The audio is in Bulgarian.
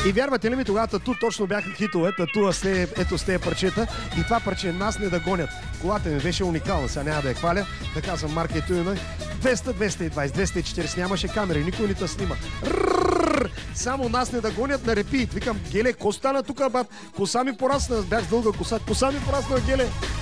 И вярвате ли ми, тогава тату точно бяха хитове, татуа ето с тези парчета и това парче нас не да гонят. Колата ми беше уникална, сега няма да я хваля, да казвам марка и име. 200, 220, 240, нямаше камери, никой не те снима. Само нас не да гонят на репит. Викам, Геле, ко стана тук, бат? Коса ми порасна, бях с дълга коса. Коса ми порасна, Геле.